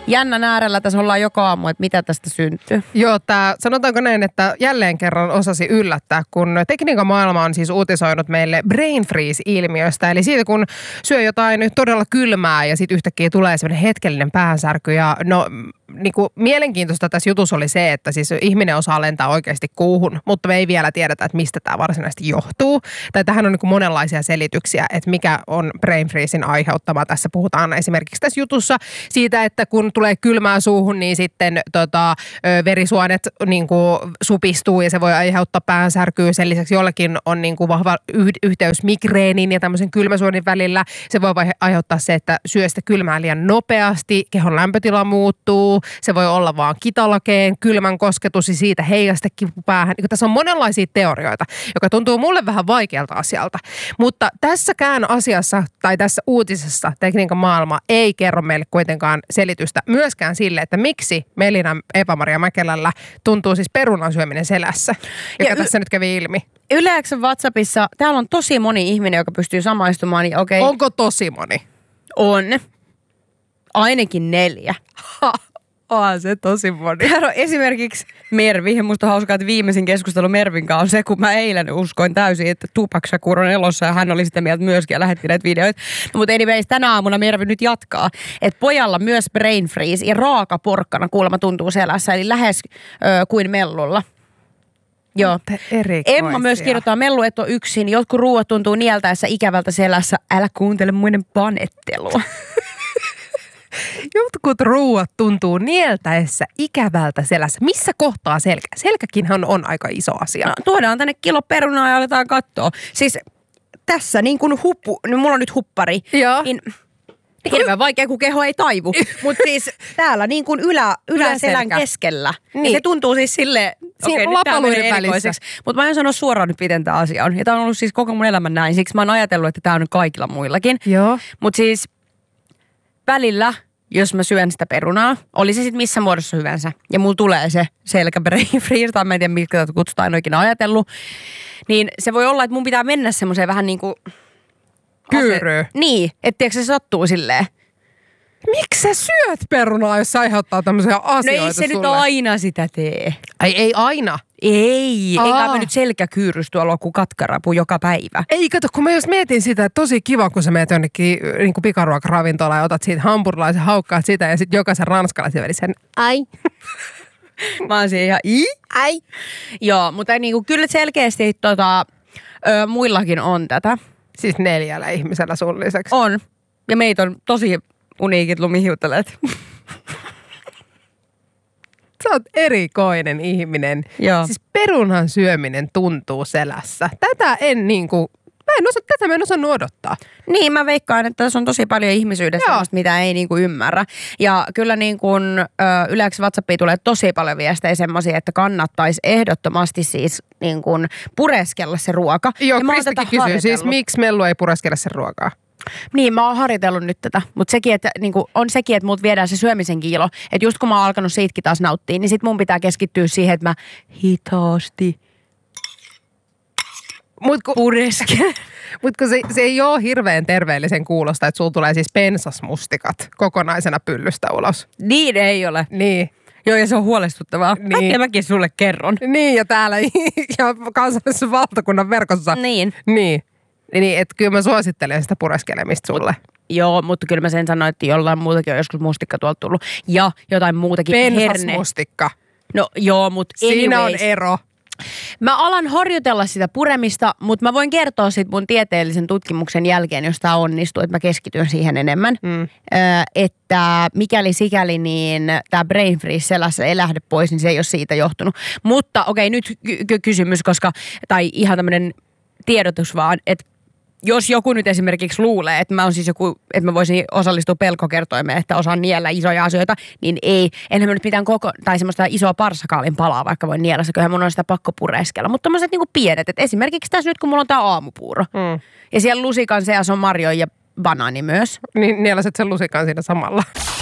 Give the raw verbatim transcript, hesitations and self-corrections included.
jännän äärellä tässä ollaan joka aamu, että mitä tästä syntyy. Joo, tää, sanotaanko näin, että jälleen kerran osasi yllättää, kun tekniikan maailma on siis uutisoinut meille brain freeze-ilmiöstä. Eli siitä, kun syö jotain todella kylmää ja sitten yhtäkkiä tulee semmoinen hetkellinen päänsärky. Ja no, niin kuin mielenkiintoista tässä jutussa oli se, että siis ihminen osaa lentää oikeasti kuuhun, mutta me ei vielä tiedetä, että mistä tämä varsinaisesti johtuu. Tai tähän on niin kuin monenlaisia selityksiä, että mikä on brain freezein aiheuttama. Tässä puhutaan esimerkiksi tässä jutussa siitä, että kun tulee kylmää suuhun, niin sitten tota, verisuonet niin kuin supistuu ja se voi aiheuttaa päänsärkyä. Sen lisäksi jollakin on niin kuin vahva yhteys migreenin ja tämmöisen kylmäsuonin välillä. Se voi aiheuttaa se, että syö sitä kylmää liian nopeasti, kehon lämpötila muuttuu. Se voi olla vaan kitalakeen, kylmän kosketus ja siitä heijasta kipupäähän. Tässä on monenlaisia teorioita, joka tuntuu mulle vähän vaikealta asialta. Mutta tässäkään asiassa tai tässä uutisessa tekniikan maailma ei kerro meille kuitenkaan selitystä myöskään sille, että miksi Melina Eeva-Maria Mäkelällä tuntuu siis perunan syöminen selässä, joka ja tässä y- nyt kävi ilmi. Yle X:n WhatsAppissa täällä on tosi moni ihminen, joka pystyy samaistumaan. Niin okei. Onko tosi moni? On. Ainakin neljä. Ha. On se tosi moni. Täällä on esimerkiksi Mervi. Ja musta on hauskaa, että viimeisin keskustelu Mervin kanssa on se, kun mä eilen uskoin täysin, että Tupac Shakur on elossa ja hän oli sitä mieltä myöskin ja lähetti näitä videoita. No, mutta anyways, tänä aamuna Mervi nyt jatkaa, että pojalla myös brain freeze ja raaka porkkana kuulemma tuntuu selässä, eli lähes ö, kuin mellulla. Joo. Emma myös kirjoittaa, mellu et ole yksin. Jotkut ruuat tuntuu nieltäessä ikävältä selässä. Älä kuuntele muiden panettelua. Jotkut ruuat tuntuu nieltäessä ikävältä selässä. Missä kohtaa selkä? Selkäkinhän on aika iso asia. No, tuodaan tänne kilo perunaa ja aletaan katsoa. Siis tässä niin kuin huppu, no mulla on nyt huppari. Joo. Niin hirveän vaikea, kun keho ei taivu. Mutta siis täällä niin kuin ylä, yläselän keskellä. Niin. niin se tuntuu siis silleen, okei okay, nyt tää menee erikoiseksi. Mutta mä en sano suoraan nyt, miten tämä asia on. Ja tää on ollut siis koko mun elämän näin. Siksi mä oon ajatellut, että tää on kaikilla muillakin. Joo. Mutta siis välillä, jos mä syön sitä perunaa, oli se sitten missä muodossa hyvänsä, ja mulla tulee se selkä brain freeze, tai mä en tiedä, mitkä tätä kutsutaan, en oikein ajatellut, niin se voi olla, että mun pitää mennä semmoiseen vähän niin kuin kyyryy. Niin, että se sattuu silleen. Miksi sä syöt perunaa, jos se aiheuttaa tämmöisiä asioita No ei se sulle? nyt aina sitä tee. Ai ei aina? Ei, Aa. eikä mä nyt selkäkyyrys tuolla kuin katkarapu joka päivä. Ei, kato, kun mä jos mietin sitä, että tosi kiva, kun sä meet jonnekin niin kuin pikaruokaravintolaan ja otat siitä hampurilaisen, haukkaat sitä ja sitten jokaisen ranskalaisen välisen, ai. Mä oon siinä ihan, i? Ai. Joo, mutta niin kuin, kyllä selkeästi tota, ö, muillakin on tätä. Siis neljällä ihmisellä sun lisäksi. On. Ja meitä on tosi uniikit lumihiutteleet. Sä oot erikoinen ihminen. Joo. Siis perunan syöminen tuntuu selässä. Tätä en niinku, mä en osa, tätä mä en osannut odottaa. Niin, mä veikkaan, että tässä on tosi paljon ihmisyydessä semmoista, mitä ei niinku ymmärrä. Ja kyllä niin kuin yleensä WhatsAppiin tulee tosi paljon viestejä semmoisia, että kannattaisi ehdottomasti siis niin kuin pureskella se ruoka. Joo, Kristikin kysyy siis, miksi Mellu ei pureskella sen ruokaa? Niin, mä oon harjoitellut nyt tätä, mutta sekin, että, niin kun, on sekin, että mut viedään se syömisen kiilo. Että just kun mä oon alkanut siitäkin taas nauttia, niin sit mun pitää keskittyä siihen, että mä hitaasti mut kun, pureskelen. Mutta kun se, se ei ole hirveän terveellisen kuulosta, että sulla tulee siis pensasmustikat kokonaisena pyllystä ulos. Niin ei ole. Niin. Joo, ja se on huolestuttavaa. Niin. Ja mäkin sulle kerron. Niin, ja täällä ja kansallisessa valtakunnan verkossa. Niin. Niin. Niin, että kyllä mä suosittelen sitä pureskelemista sulle. Mut, joo, mutta kyllä mä sen sanoin, että jollain muutakin on joskus mustikka tuolta tullut. Ja jotain muutakin. Pensasmustikka. No joo, mutta siinä on ero. Mä alan harjoitella sitä puremista, mutta mä voin kertoa sit mun tieteellisen tutkimuksen jälkeen, jos tää onnistuu, että mä keskityn siihen enemmän. Mm. Ö, että mikäli sikäli, niin tää brain freeze selässä ei lähde pois, niin se ei ole siitä johtunut. Mutta okei, nyt ky- kysymys, koska, tai ihan tämmönen tiedotus vaan, että jos joku nyt esimerkiksi luulee, että mä on siis joku, että mä voisin osallistua pelkokertoimeen, että osaan niellä isoja asioita, niin ei. Enhän mä nyt mitään koko, tai semmoista isoa parsakaalin palaa, vaikka voin niellä, kyllähän mun on sitä pakko pureskella. Mutta tommoset niinku pienet, että esimerkiksi tässä nyt, kun mulla on tää aamupuuro. Mm. Ja siellä lusikan seassa on marjoja ja banaani myös. Niin nielaset sen lusikan siinä samalla.